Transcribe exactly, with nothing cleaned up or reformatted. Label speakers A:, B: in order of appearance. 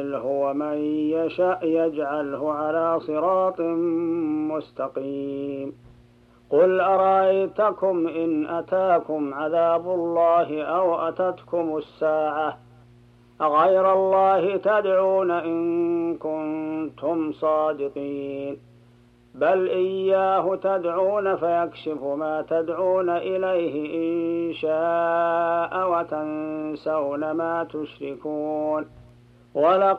A: هو من يشأ يجعله على صراط مستقيم. قل أرأيتكم إن أتاكم عذاب الله أو أتتكم الساعة أغير الله تدعون إن كنتم صادقين. بل إياه تدعون فيكشف ما تدعون إليه إن شاء وتنسون ما تشركون. ولقد